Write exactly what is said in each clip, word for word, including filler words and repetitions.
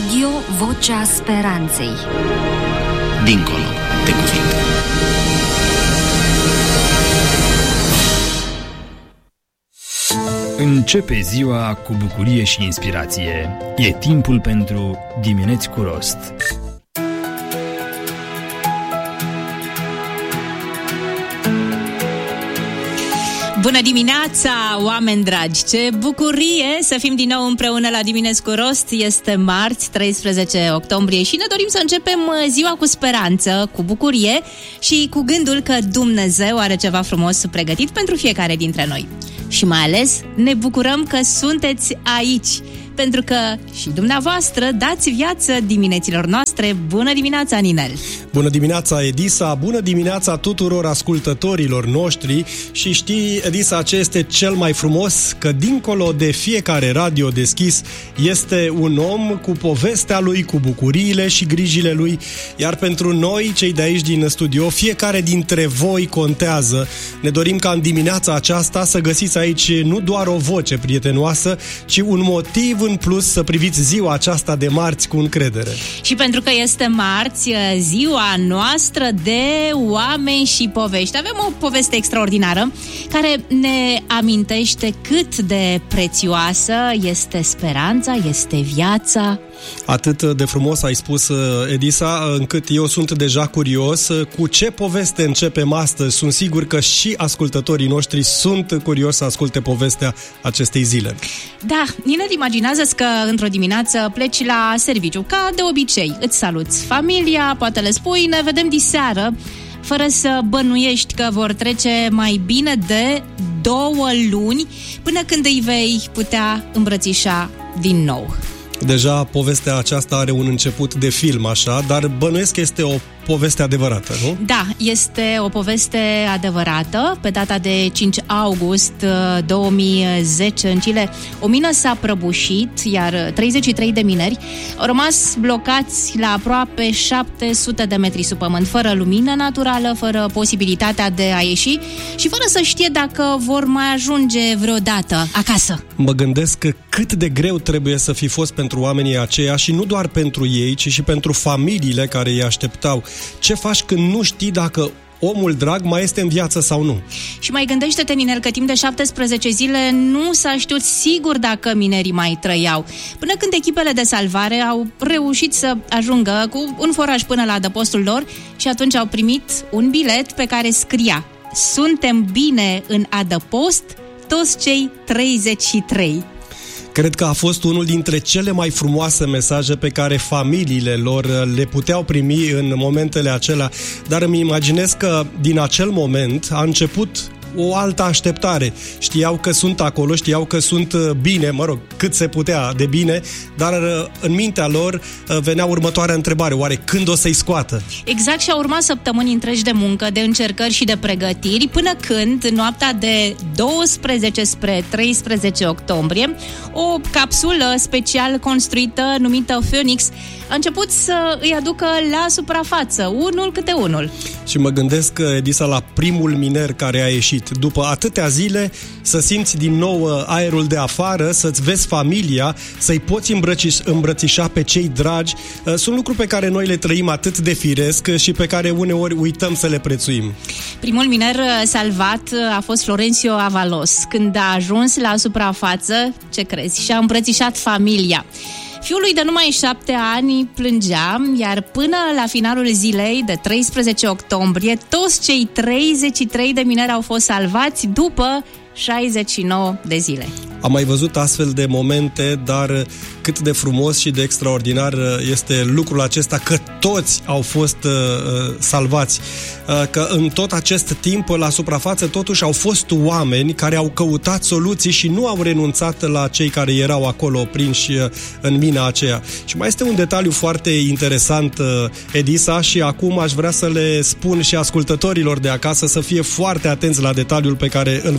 Radio Vocea Speranței. Dincolo de cuvinte. Începe ziua cu bucurie și inspirație. E timpul pentru Dimineți cu Rost. Bună dimineața, oameni dragi! Ce bucurie să fim din nou împreună la Dimineți cu Rost. Este marți, treisprezece octombrie și ne dorim să începem ziua cu speranță, cu bucurie și cu gândul că Dumnezeu are ceva frumos pregătit pentru fiecare dintre noi. Și mai ales ne bucurăm că sunteți aici, pentru că și dumneavoastră dați viață dimineților noastre. Bună dimineața, Ninel! Bună dimineața, Edisa! Bună dimineața tuturor ascultătorilor noștri! Și știi, Edisa, ce este cel mai frumos? Că dincolo de fiecare radio deschis este un om cu povestea lui, cu bucuriile și grijile lui. Iar pentru noi, cei de aici din studio, fiecare dintre voi contează. Ne dorim ca în dimineața aceasta să găsiți aici nu doar o voce prietenoasă, ci un motiv în plus să priviți ziua aceasta de marți cu încredere. Și pentru că este marți, ziua noastră de oameni și povești. Avem o poveste extraordinară care ne amintește cât de prețioasă este speranța, este viața. Atât de frumos ai spus, Edisa, încât eu sunt deja curios cu ce poveste începem astăzi. Sunt sigur că și ascultătorii noștri sunt curioși să asculte povestea acestei zile. Da, Ninel, imaginează-ți că într-o dimineață pleci la serviciu, ca de obicei. Îți saluți familia, poate le spui, ne vedem diseară, fără să bănuiești că vor trece mai bine de două luni până când îi vei putea îmbrățișa din nou. Deja povestea aceasta are un început de film, așa, dar bănuiesc că este o poveste adevărată, nu? Da, este o poveste adevărată. Pe data de cinci august două mii zece, în Chile, o mină s-a prăbușit, iar treizeci și trei de mineri au rămas blocați la aproape șapte sute de metri sub pământ, fără lumină naturală, fără posibilitatea de a ieși și fără să știe dacă vor mai ajunge vreodată acasă. Mă gândesc că cât de greu trebuie să fi fost pentru oamenii aceia și nu doar pentru ei, ci și pentru familiile care îi așteptau. Ce faci când nu știi dacă omul drag mai este în viață sau nu? Și mai gândește-te, Ninel, că timp de șaptesprezece zile nu s-a știut sigur dacă minerii mai trăiau, până când echipele de salvare au reușit să ajungă cu un foraj până la adăpostul lor și atunci au primit un bilet pe care scria: suntem bine în adăpost, toți cei treizeci și trei. Cred că a fost unul dintre cele mai frumoase mesaje pe care familiile lor le puteau primi în momentele acelea, dar îmi imaginez că din acel moment a început o altă așteptare. Știau că sunt acolo, știau că sunt bine, mă rog, cât se putea de bine, dar în mintea lor venea următoarea întrebare: oare când o să-i scoată? Exact, și au urmat săptămâni întregi de muncă, de încercări și de pregătiri, până când, în noaptea de douăsprezece spre treisprezece octombrie, o capsulă special construită, numită Phoenix, a început să îi aducă la suprafață, unul câte unul. Și mă gândesc, Edisa, la primul miner care a ieșit. După atâtea zile, să simți din nou aerul de afară, să-ți vezi familia, să-i poți îmbrăciș- îmbrățișa pe cei dragi. Sunt lucruri pe care noi le trăim atât de firesc și pe care uneori uităm să le prețuim. Primul miner salvat a fost Florencio Avalos. Când a ajuns la suprafață, ce crezi? Și-a îmbrățișat familia. Fiul lui de numai șapte ani plângea, iar până la finalul zilei de treisprezece octombrie, toți cei treizeci și trei de mineri au fost salvați după șaizeci și nouă de zile. Am mai văzut astfel de momente, dar cât de frumos și de extraordinar este lucrul acesta, că toți au fost uh, salvați. Uh, că în tot acest timp, la suprafață, totuși au fost oameni care au căutat soluții și nu au renunțat la cei care erau acolo prinși uh, în mina aceea. Și mai este un detaliu foarte interesant, uh, Edisa, și acum aș vrea să le spun și ascultătorilor de acasă să fie foarte atenți la detaliul pe care îl voi spune.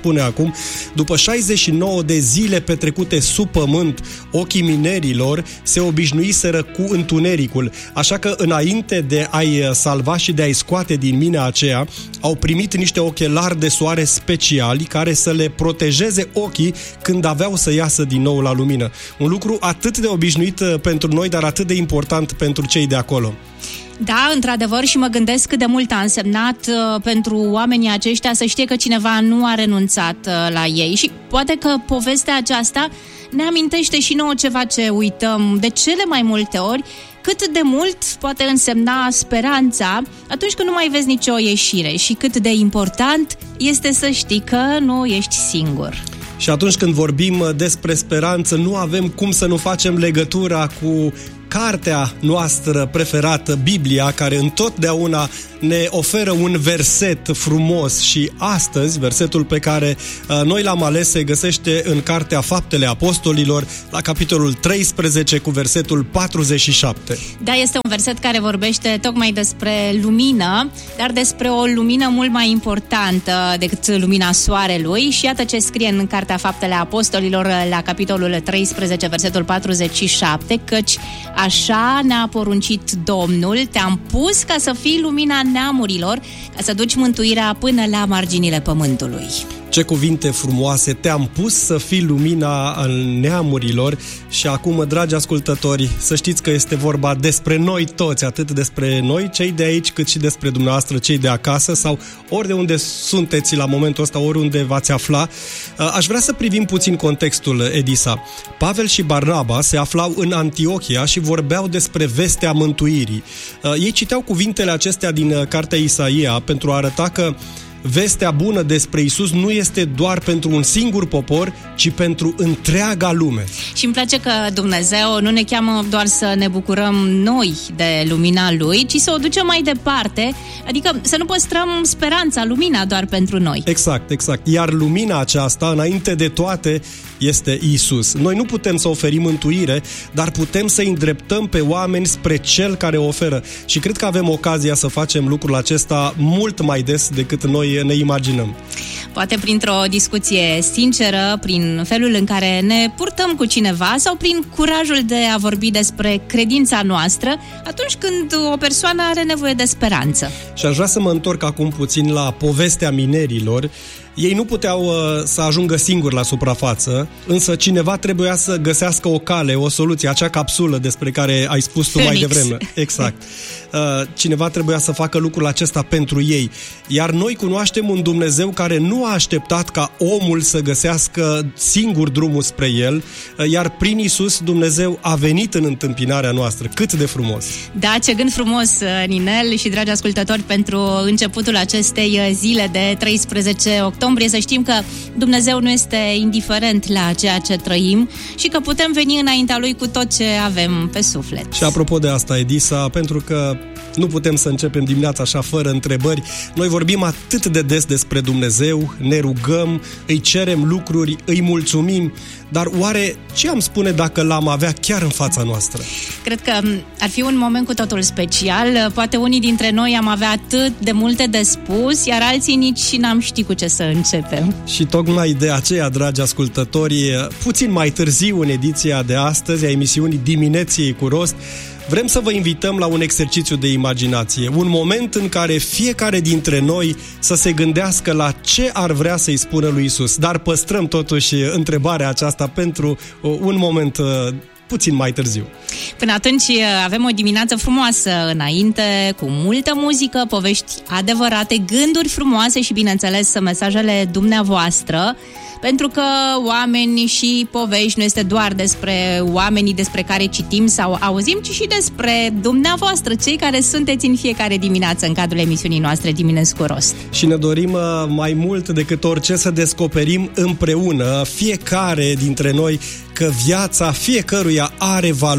spune acum, după șaizeci și nouă de zile petrecute sub pământ, ochii minerilor se obișnuiseră cu întunericul, așa că înainte de a-i salva și de a-i scoate din mina aceea, au primit niște ochelari de soare speciali care să le protejeze ochii când aveau să iasă din nou la lumină. Un lucru atât de obișnuit pentru noi, dar atât de important pentru cei de acolo. Da, într-adevăr, și mă gândesc cât de mult a însemnat uh, pentru oamenii aceștia să știe că cineva nu a renunțat uh, la ei. Și poate că povestea aceasta ne amintește și nouă ceva ce uităm de cele mai multe ori, cât de mult poate însemna speranța atunci când nu mai vezi nicio ieșire și cât de important este să știi că nu ești singur. Și atunci când vorbim despre speranță, nu avem cum să nu facem legătura cu cartea noastră preferată, Biblia, care întotdeauna ne oferă un verset frumos și astăzi, versetul pe care uh, noi l-am ales se găsește în Cartea Faptele Apostolilor, la capitolul treisprezece cu versetul patruzeci și șapte. Da, este un verset care vorbește tocmai despre lumină, dar despre o lumină mult mai importantă decât lumina soarelui și iată ce scrie în Cartea Faptele Apostolilor la capitolul treisprezece, versetul patruzeci și șapte, căci așa ne-a poruncit Domnul, te-am pus ca să fii lumina neamurilor, ca să duci mântuirea până la marginile pământului. Ce cuvinte frumoase, te-am pus să fii lumina neamurilor. Și acum, dragi ascultători, să știți că este vorba despre noi toți, atât despre noi, cei de aici, cât și despre dumneavoastră, cei de acasă sau ori de unde sunteți la momentul ăsta, oriunde v-ați afla. Aș vrea să privim puțin contextul, Edisa. Pavel și Barnaba se aflau în Antiohia și vorbeau despre vestea mântuirii. Ei citeau cuvintele acestea din cartea Isaia pentru a arăta că vestea bună despre Iisus nu este doar pentru un singur popor, ci pentru întreaga lume. Și îmi place că Dumnezeu nu ne cheamă doar să ne bucurăm noi de lumina Lui, ci să o ducem mai departe, adică să nu păstrăm speranța, lumina doar pentru noi. Exact, exact. Iar lumina aceasta, înainte de toate, este Iisus. Noi nu putem să oferim mântuire, dar putem să îndreptăm pe oameni spre Cel care o oferă. Și cred că avem ocazia să facem lucrul acesta mult mai des decât noi ne imaginăm. Poate printr-o discuție sinceră, prin felul în care ne purtăm cu cineva sau prin curajul de a vorbi despre credința noastră atunci când o persoană are nevoie de speranță. Și aș vrea să mă întorc acum puțin la povestea minerilor. Ei nu puteau uh, să ajungă singuri la suprafață, însă cineva trebuia să găsească o cale, o soluție, acea capsulă despre care ai spus tu Phoenix. Mai devreme. Exact. Uh, cineva trebuia să facă lucrul acesta pentru ei. Iar noi cunoaștem un Dumnezeu care nu a așteptat ca omul să găsească singur drumul spre El, uh, iar prin Iisus Dumnezeu a venit în întâmpinarea noastră. Cât de frumos! Da, ce gând frumos, Ninel și dragi ascultători, pentru începutul acestei zile de treisprezece octombrie. Să știm că Dumnezeu nu este indiferent la ceea ce trăim și că putem veni înaintea Lui cu tot ce avem pe suflet. Și apropo de asta, Edisa, pentru că nu putem să începem dimineața așa fără întrebări, noi vorbim atât de des despre Dumnezeu, ne rugăm, îi cerem lucruri, îi mulțumim, dar oare ce am spune dacă l-am avea chiar în fața noastră? Cred că ar fi un moment cu totul special. Poate unii dintre noi am avea atât de multe de spus, iar alții nici și n-am ști cu ce să începem. Și tocmai de aceea, dragi ascultători, puțin mai târziu în ediția de astăzi a emisiunii Dimineții cu Rost, vrem să vă invităm la un exercițiu de imaginație, un moment în care fiecare dintre noi să se gândească la ce ar vrea să-i spună lui Iisus, dar păstrăm totuși întrebarea aceasta pentru un moment puțin mai târziu. Până atunci avem o dimineață frumoasă înainte, cu multă muzică, povești adevărate, gânduri frumoase și, bineînțeles, mesajele dumneavoastră, pentru că oameni și povești nu este doar despre oamenii despre care citim sau auzim, ci și despre dumneavoastră, cei care sunteți în fiecare dimineață în cadrul emisiunii noastre Dimineți cu Rost. Și ne dorim mai mult decât orice să descoperim împreună, fiecare dintre noi, că viața fiecăruia are valoare,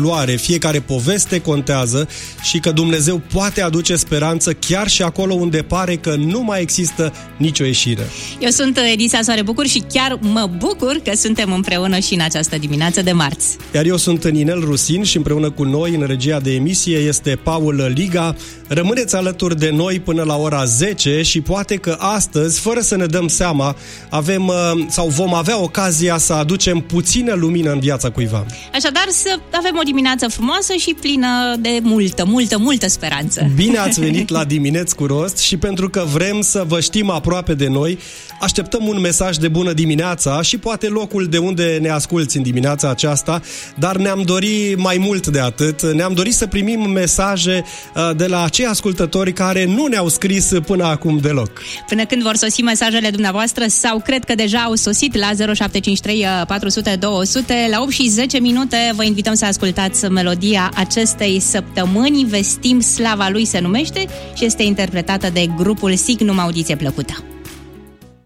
fiecare poveste contează și că Dumnezeu poate aduce speranță chiar și acolo unde pare că nu mai există nicio ieșire. Eu sunt Edisa Soare Bucur și chiar mă bucur că suntem împreună și în această dimineață de marți. Iar eu sunt Ninel Rusin și împreună cu noi în regia de emisie este Paul Liga. Rămâneți alături de noi până la ora zece și poate că astăzi, fără să ne dăm seama, avem sau vom avea ocazia să aducem puțină lumină în viața cuiva. Așadar, să avem o dimineață frumoasă și plină de multă, multă, multă speranță. Bine ați venit la Dimineți cu Rost și pentru că vrem să vă știm aproape de noi, așteptăm un mesaj de bună dimineața și poate locul de unde ne asculți în dimineața aceasta, dar ne-am dorit mai mult de atât. Ne-am dorit să primim mesaje de la acei ascultători care nu ne-au scris până acum deloc. Până când vor sosi mesajele dumneavoastră sau cred că deja au sosit la zero șapte cinci trei patru zero zero două zero zero, la opt și zece minute vă invităm să ascultați melodia acestei săptămâni. Vestim slava lui se numește și este interpretată de grupul Signum. Audiție plăcută.